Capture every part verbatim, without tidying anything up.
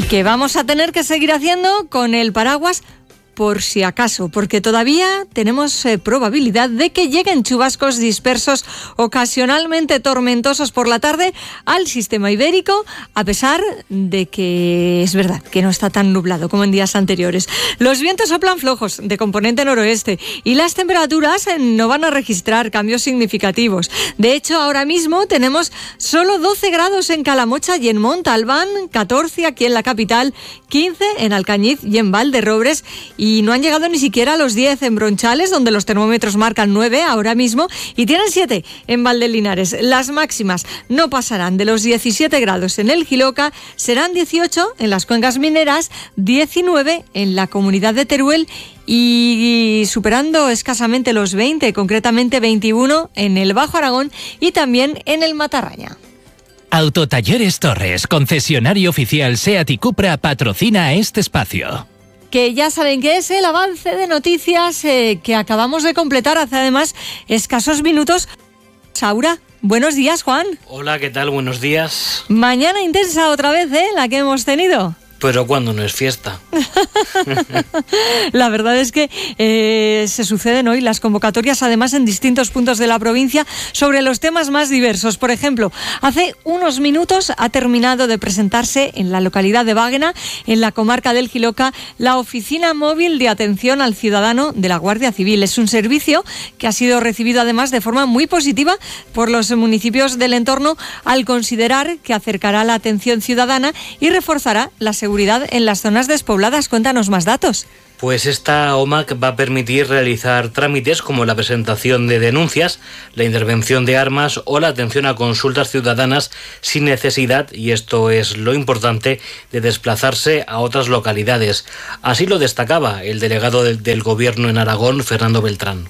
que vamos a tener que seguir haciendo con el paraguas por si acaso, porque todavía tenemos eh, probabilidad de que lleguen chubascos dispersos ocasionalmente tormentosos por la tarde al sistema ibérico, a pesar de que es verdad que no está tan nublado como en días anteriores. Los vientos soplan flojos de componente noroeste y las temperaturas eh, no van a registrar cambios significativos. De hecho, ahora mismo tenemos solo doce grados en Calamocha y en Montalbán, catorce aquí en la capital, quince en Alcañiz y en Valderrobres, y Y no han llegado ni siquiera a los diez en Bronchales, donde los termómetros marcan nueve ahora mismo, y tienen siete en Valdelinares. Las máximas no pasarán de los diecisiete grados en el Jiloca, serán dieciocho en las cuencas mineras, diecinueve en la comunidad de Teruel y superando escasamente los veinte, concretamente veintiuno en el Bajo Aragón y también en el Matarraña. Autotalleres Torres, concesionario oficial SEAT y Cupra, patrocina este espacio. Que ya saben que es el avance de noticias eh, que acabamos de completar hace además escasos minutos. Saura, buenos días, Juan. Hola, ¿qué tal? Buenos días. Mañana intensa otra vez, ¿eh? La que hemos tenido. Pero ¿cuándo no es fiesta? La verdad es que eh, se suceden hoy las convocatorias, además en distintos puntos de la provincia, sobre los temas más diversos. Por ejemplo, hace unos minutos ha terminado de presentarse en la localidad de Báguena, en la comarca del Jiloca, la Oficina Móvil de Atención al Ciudadano de la Guardia Civil. Es un servicio que ha sido recibido además de forma muy positiva por los municipios del entorno, al considerar que acercará la atención ciudadana y reforzará la seguridad seguridad en las zonas despobladas. Cuéntanos más datos. Pues esta O M A C va a permitir realizar trámites como la presentación de denuncias, la intervención de armas o la atención a consultas ciudadanas sin necesidad, y esto es lo importante, de desplazarse a otras localidades. Así lo destacaba el delegado del, del Gobierno en Aragón, Fernando Beltrán.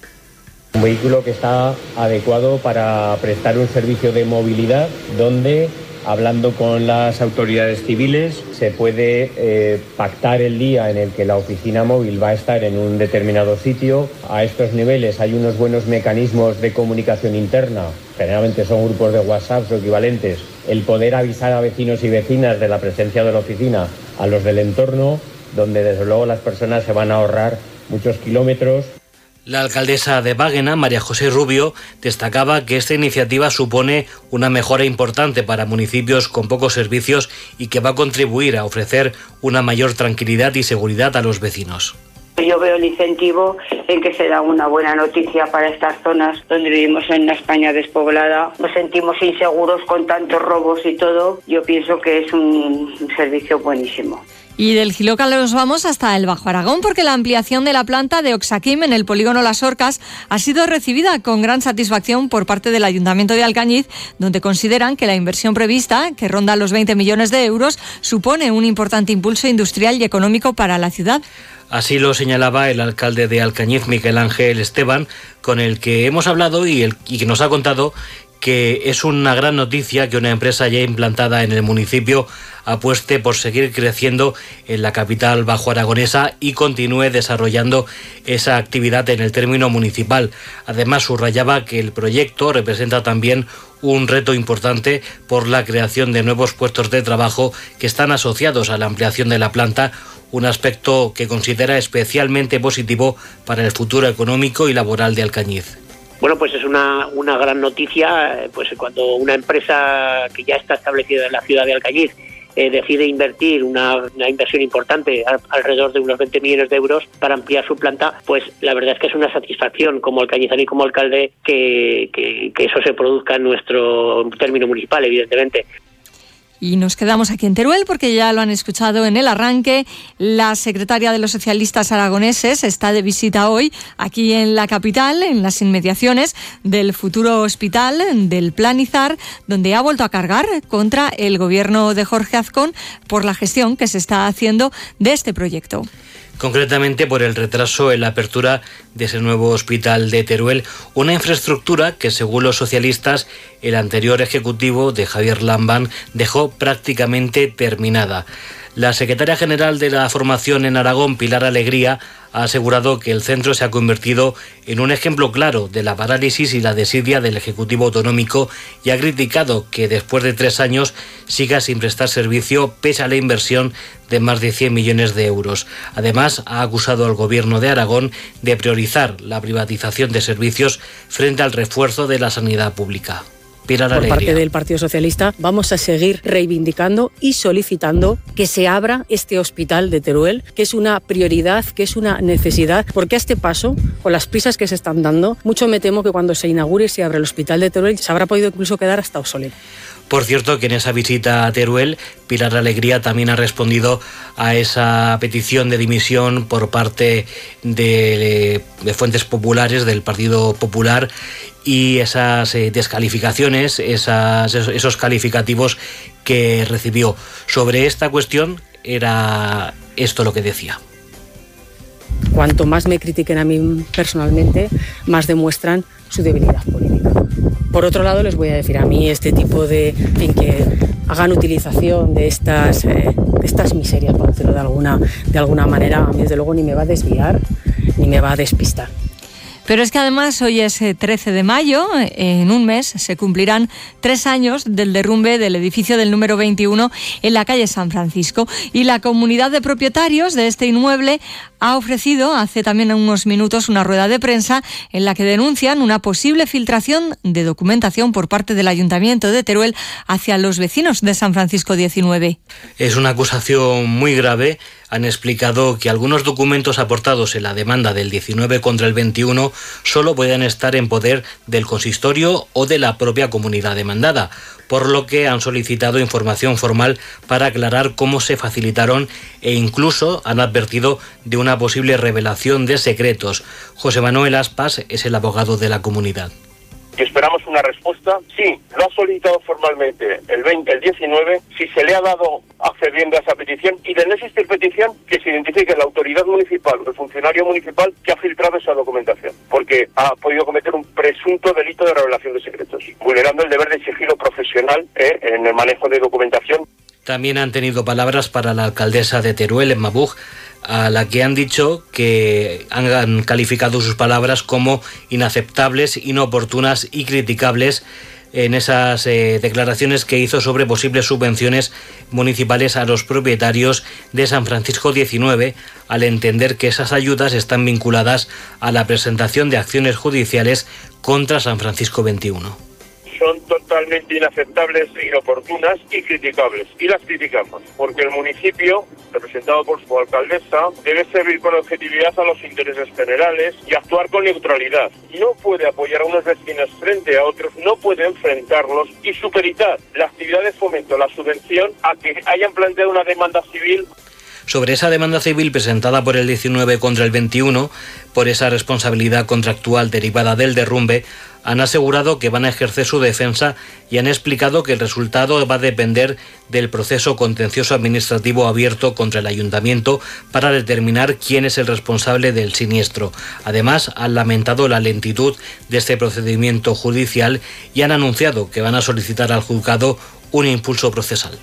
Un vehículo que está adecuado para prestar un servicio de movilidad donde, hablando con las autoridades civiles, se puede eh, pactar el día en el que la oficina móvil va a estar en un determinado sitio. A estos niveles hay unos buenos mecanismos de comunicación interna, generalmente son grupos de WhatsApp o equivalentes, el poder avisar a vecinos y vecinas de la presencia de la oficina a los del entorno, donde desde luego las personas se van a ahorrar muchos kilómetros. La alcaldesa de Báguena, María José Rubio, destacaba que esta iniciativa supone una mejora importante para municipios con pocos servicios y que va a contribuir a ofrecer una mayor tranquilidad y seguridad a los vecinos. Yo veo el incentivo en que será una buena noticia para estas zonas donde vivimos en una España despoblada. Nos sentimos inseguros con tantos robos y todo. Yo pienso que es un servicio buenísimo. Y del Jiloca nos vamos hasta el Bajo Aragón, porque la ampliación de la planta de Oxaquim en el polígono Las Orcas ha sido recibida con gran satisfacción por parte del Ayuntamiento de Alcañiz, donde consideran que la inversión prevista, que ronda los veinte millones de euros, supone un importante impulso industrial y económico para la ciudad. Así lo señalaba el alcalde de Alcañiz, Miguel Ángel Esteban, con el que hemos hablado y, el, y que nos ha contado que es una gran noticia que una empresa ya implantada en el municipio apueste por seguir creciendo en la capital bajoaragonesa y continúe desarrollando esa actividad en el término municipal. Además, subrayaba que el proyecto representa también un reto importante por la creación de nuevos puestos de trabajo que están asociados a la ampliación de la planta, un aspecto que considera especialmente positivo para el futuro económico y laboral de Alcañiz. Bueno, pues es una, una gran noticia, pues cuando una empresa que ya está establecida en la ciudad de Alcañiz eh, decide invertir una, una inversión importante, al, alrededor de unos veinte millones de euros, para ampliar su planta, pues la verdad es que es una satisfacción como alcañizano y como alcalde que, que, que eso se produzca en nuestro término municipal, evidentemente. Y nos quedamos aquí en Teruel porque ya lo han escuchado en el arranque. La secretaria de los socialistas aragoneses está de visita hoy aquí en la capital, en las inmediaciones del futuro hospital del Plan Izar, donde ha vuelto a cargar contra el gobierno de Jorge Azcón por la gestión que se está haciendo de este proyecto. Concretamente por el retraso en la apertura de ese nuevo hospital de Teruel, una infraestructura que, según los socialistas, el anterior ejecutivo de Javier Lambán dejó prácticamente terminada. La secretaria general de la formación en Aragón, Pilar Alegría, ha asegurado que el centro se ha convertido en un ejemplo claro de la parálisis y la desidia del Ejecutivo Autonómico y ha criticado que después de tres años siga sin prestar servicio pese a la inversión de más de cien millones de euros. Además, ha acusado al Gobierno de Aragón de priorizar la privatización de servicios frente al refuerzo de la sanidad pública. Pilar Por Alegría. parte del Partido Socialista vamos a seguir reivindicando y solicitando que se abra este hospital de Teruel, que es una prioridad, que es una necesidad, porque a este paso, con las prisas que se están dando, mucho me temo que cuando se inaugure y se abra el hospital de Teruel se habrá podido incluso quedar hasta obsoleto. Por cierto, que en esa visita a Teruel, Pilar Alegría también ha respondido a esa petición de dimisión por parte de, de fuentes populares del Partido Popular y esas eh, descalificaciones, esas, esos calificativos que recibió. Sobre esta cuestión era esto lo que decía. Cuanto más me critiquen a mí personalmente, más demuestran su debilidad política. Por otro lado, les voy a decir a mí este tipo de, en fin, que hagan utilización de estas, eh, de estas miserias, por decirlo de alguna, de alguna manera, a mí desde luego ni me va a desviar ni me va a despistar. Pero es que además hoy es trece de mayo, en un mes se cumplirán tres años del derrumbe del edificio del número veintiuno en la calle San Francisco y la comunidad de propietarios de este inmueble ha ofrecido hace también unos minutos una rueda de prensa en la que denuncian una posible filtración de documentación por parte del Ayuntamiento de Teruel hacia los vecinos de San Francisco diecinueve. Es una acusación muy grave. Han explicado que algunos documentos aportados en la demanda del diecinueve contra el veintiuno solo pueden estar en poder del consistorio o de la propia comunidad demandada, por lo que han solicitado información formal para aclarar cómo se facilitaron e incluso han advertido de una posible revelación de secretos. José Manuel Aspas es el abogado de la comunidad. Y esperamos una respuesta. Sí, lo ha solicitado formalmente el veinte, el diecinueve, si se le ha dado accediendo a esa petición y de no existir petición, que se identifique la autoridad municipal o el funcionario municipal que ha filtrado esa documentación, porque ha podido cometer un presunto delito de revelación de secretos, vulnerando el deber de sigilo profesional eh, en el manejo de documentación. También han tenido palabras para la alcaldesa de Teruel, Emma Buch, a la que han dicho que han calificado sus palabras como inaceptables, inoportunas y criticables en esas eh, declaraciones que hizo sobre posibles subvenciones municipales a los propietarios de San Francisco diecinueve, al entender que esas ayudas están vinculadas a la presentación de acciones judiciales contra San Francisco veintiuno. Son totalmente inaceptables, inoportunas y criticables. Y las criticamos, porque el municipio, representado por su alcaldesa, debe servir con objetividad a los intereses generales y actuar con neutralidad. No puede apoyar a unos vecinos frente a otros, no puede enfrentarlos y supeditar la actividad de fomento, la subvención, a que hayan planteado una demanda civil. Sobre esa demanda civil presentada por el diecinueve contra el veintiuno, por esa responsabilidad contractual derivada del derrumbe, han asegurado que van a ejercer su defensa y han explicado que el resultado va a depender del proceso contencioso administrativo abierto contra el ayuntamiento para determinar quién es el responsable del siniestro. Además, han lamentado la lentitud de este procedimiento judicial y han anunciado que van a solicitar al juzgado un impulso procesal.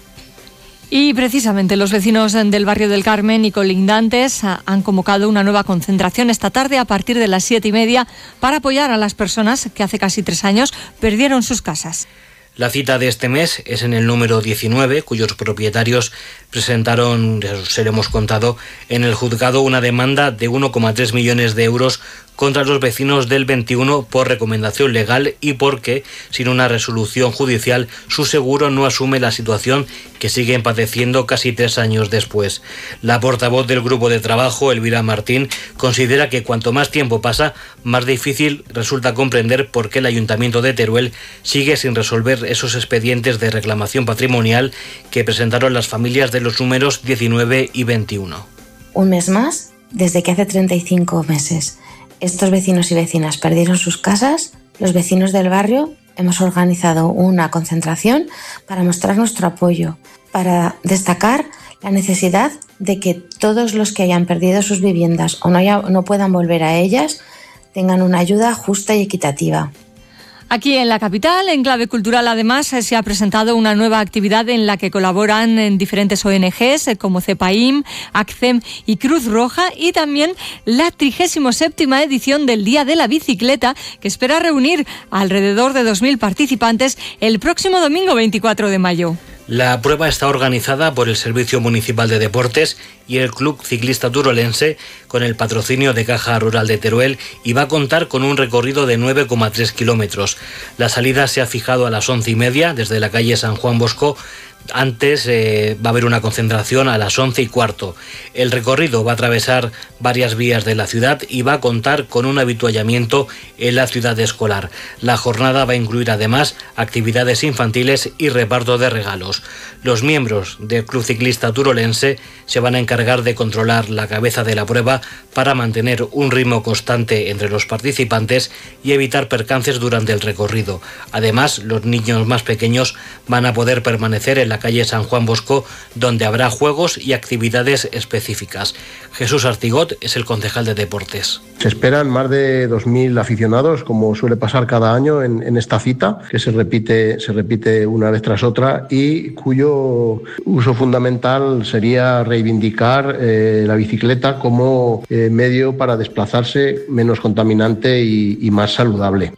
Y precisamente los vecinos del barrio del Carmen y colindantes han convocado una nueva concentración esta tarde a partir de las siete y media para apoyar a las personas que hace casi tres años perdieron sus casas. La cita de este mes es en el número diecinueve, cuyos propietarios presentaron, se lo hemos contado, en el juzgado una demanda de uno coma tres millones de euros contra los vecinos del veintiuno por recomendación legal y porque, sin una resolución judicial, su seguro no asume la situación que siguen padeciendo casi tres años después. La portavoz del grupo de trabajo, Elvira Martín, considera que cuanto más tiempo pasa, más difícil resulta comprender por qué el Ayuntamiento de Teruel sigue sin resolver esos expedientes de reclamación patrimonial que presentaron las familias de los números diecinueve y veintiuno. Un mes más, desde que hace treinta y cinco meses estos vecinos y vecinas perdieron sus casas, los vecinos del barrio hemos organizado una concentración para mostrar nuestro apoyo, para destacar la necesidad de que todos los que hayan perdido sus viviendas o no, haya, no puedan volver a ellas tengan una ayuda justa y equitativa. Aquí en la capital, en Clave Cultural, además, se ha presentado una nueva actividad en la que colaboran en diferentes O N Ges como CEPAIM, ACCEM y Cruz Roja, y también la trigésima séptima edición del Día de la Bicicleta, que espera reunir alrededor de dos mil participantes el próximo domingo veinticuatro de mayo. La prueba está organizada por el Servicio Municipal de Deportes y el Club Ciclista Turolense con el patrocinio de Caja Rural de Teruel y va a contar con un recorrido de nueve coma tres kilómetros. La salida se ha fijado a las once y media desde la calle San Juan Bosco. Antes eh, va a haber una concentración a las once y cuarto. El recorrido va a atravesar varias vías de la ciudad y va a contar con un habituallamiento en la ciudad escolar. La jornada va a incluir además actividades infantiles y reparto de regalos. Los miembros del Club Ciclista Turolense se van a encargar de controlar la cabeza de la prueba para mantener un ritmo constante entre los participantes y evitar percances durante el recorrido. Además, los niños más pequeños van a poder permanecer en la calle San Juan Bosco, donde habrá juegos y actividades específicas. Jesús Artigot es el concejal de Deportes. Se esperan más de dos mil aficionados, como suele pasar cada año en, en esta cita, que se repite, se repite una vez tras otra y cuyo uso fundamental sería reivindicar eh, la bicicleta como eh, medio para desplazarse menos contaminante y, y más saludable.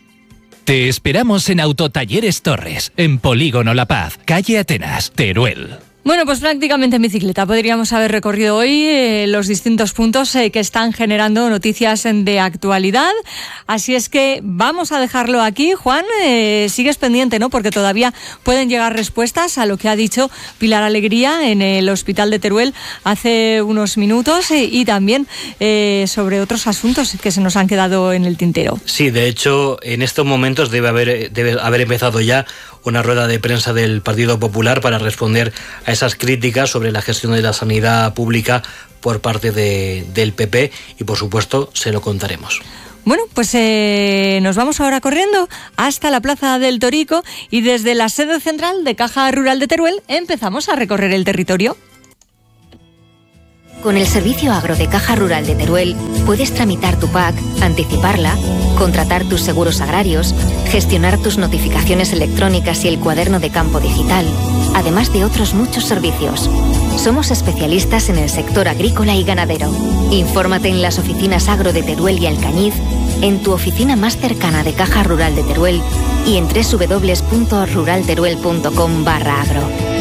Te esperamos en Autotalleres Torres, en Polígono La Paz, calle Atenas, Teruel. Bueno, pues prácticamente en bicicleta podríamos haber recorrido hoy eh, los distintos puntos eh, que están generando noticias de actualidad. Así es que vamos a dejarlo aquí. Juan, eh, sigues pendiente, ¿no? Porque todavía pueden llegar respuestas a lo que ha dicho Pilar Alegría en el Hospital de Teruel hace unos minutos eh, y también eh, sobre otros asuntos que se nos han quedado en el tintero. Sí, de hecho, en estos momentos debe haber, debe haber empezado ya una rueda de prensa del Partido Popular para responder a esas críticas sobre la gestión de la sanidad pública por parte de, del P P y, por supuesto, se lo contaremos. Bueno, pues eh, nos vamos ahora corriendo hasta la Plaza del Torico y desde la sede central de Caja Rural de Teruel empezamos a recorrer el territorio. Con el servicio agro de Caja Rural de Teruel puedes tramitar tu P A C, anticiparla, contratar tus seguros agrarios, gestionar tus notificaciones electrónicas y el cuaderno de campo digital, además de otros muchos servicios. Somos especialistas en el sector agrícola y ganadero. Infórmate en las oficinas agro de Teruel y Alcañiz, en tu oficina más cercana de Caja Rural de Teruel y en doble u doble u doble u punto ruralteruel punto com barra agro.